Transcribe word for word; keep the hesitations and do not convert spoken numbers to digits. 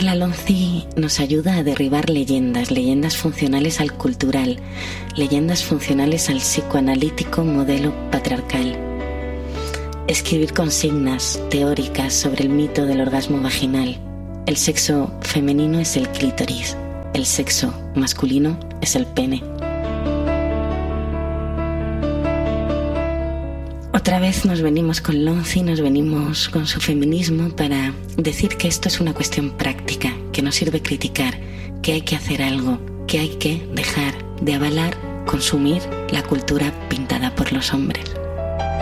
la LONCI nos ayuda a derribar leyendas, leyendas funcionales al cultural, leyendas funcionales al psicoanalítico modelo patriarcal. Escribir consignas teóricas sobre el mito del orgasmo vaginal. El sexo femenino es el clítoris, el sexo masculino es el pene. Otra vez nos venimos con LONCI, nos venimos con su feminismo para decir que esto es una cuestión práctica, que no sirve criticar, que hay que hacer algo, que hay que dejar de avalar, consumir la cultura pintada por los hombres.